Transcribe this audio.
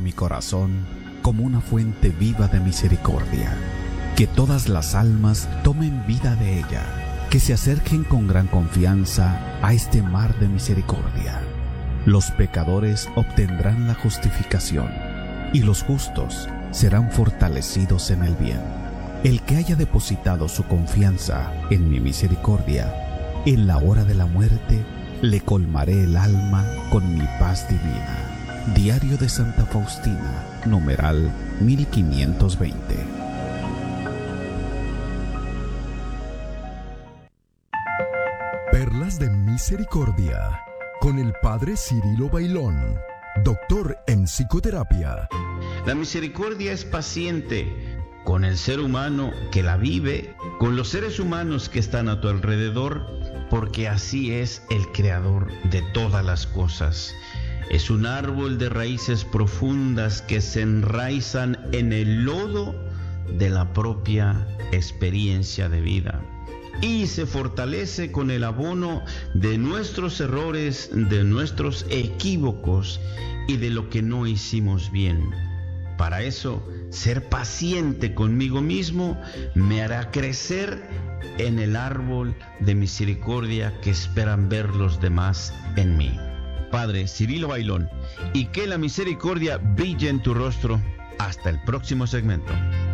mi corazón como una fuente viva de misericordia. Que todas las almas tomen vida de ella, que se acerquen con gran confianza a este mar de misericordia. Los pecadores obtendrán la justificación, y los justos serán fortalecidos en el bien. El que haya depositado su confianza en mi misericordia, en la hora de la muerte, le colmaré el alma con mi paz divina. Diario de Santa Faustina, numeral 1520. Perlas de Misericordia, con el Padre Cirilo Bailón, doctor en psicoterapia. La misericordia es paciente con el ser humano que la vive, con los seres humanos que están a tu alrededor, porque así es el creador de todas las cosas. Es un árbol de raíces profundas que se enraizan en el lodo de la propia experiencia de vida y se fortalece con el abono de nuestros errores, de nuestros equívocos y de lo que no hicimos bien. Para eso, ser paciente conmigo mismo me hará crecer en el árbol de misericordia que esperan ver los demás en mí. Padre Cirilo Bailón, y que la misericordia brille en tu rostro. Hasta el próximo segmento.